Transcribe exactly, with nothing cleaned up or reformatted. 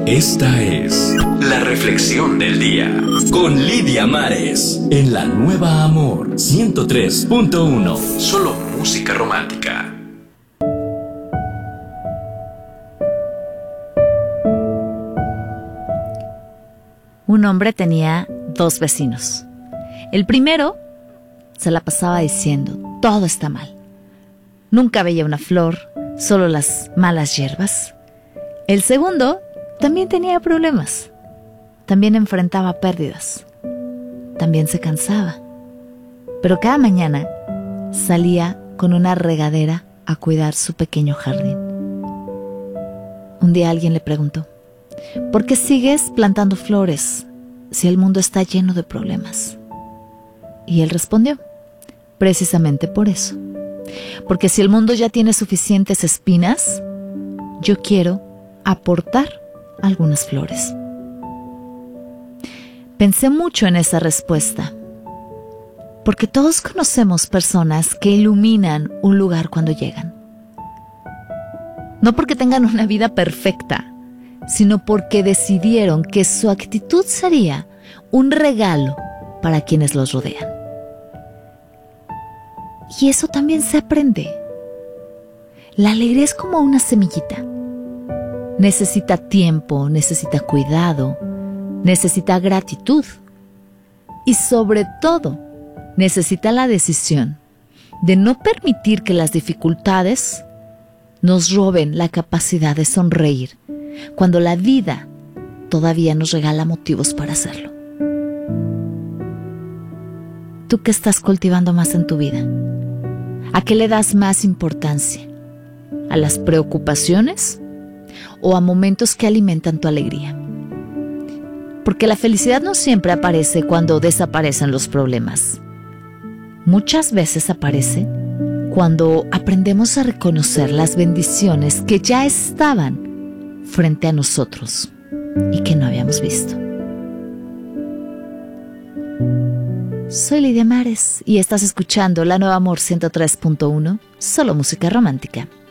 Esta es la reflexión del día con Lidia Mares en la Nueva Amor ciento tres punto uno. Solo música romántica. Un hombre tenía dos vecinos. El primero se la pasaba diciendo, todo está mal. Nunca veía una flor, solo las malas hierbas. El segundo también tenía problemas. También enfrentaba pérdidas. También se cansaba. Pero cada mañana salía con una regadera a cuidar su pequeño jardín. Un día alguien le preguntó, ¿por qué sigues plantando flores si el mundo está lleno de problemas? Y él respondió, precisamente por eso. Porque si el mundo ya tiene suficientes espinas, yo quiero aportar algunas flores. Pensé mucho en esa respuesta, porque todos conocemos personas que iluminan un lugar cuando llegan. No porque tengan una vida perfecta, sino porque decidieron que su actitud sería un regalo para quienes los rodean. Y eso también se aprende. La alegría es como una semillita. Necesita tiempo, necesita cuidado, necesita gratitud. Y sobre todo, necesita la decisión de no permitir que las dificultades nos roben la capacidad de sonreír cuando la vida todavía nos regala motivos para hacerlo. ¿Tú qué estás cultivando más en tu vida? ¿A qué le das más importancia? ¿A las preocupaciones o a momentos que alimentan tu alegría? Porque la felicidad no siempre aparece cuando desaparecen los problemas. Muchas veces aparece cuando aprendemos a reconocer las bendiciones que ya estaban frente a nosotros y que no habíamos visto. Soy Lidia Mares y estás escuchando La Nueva Amor ciento tres punto uno, solo música romántica.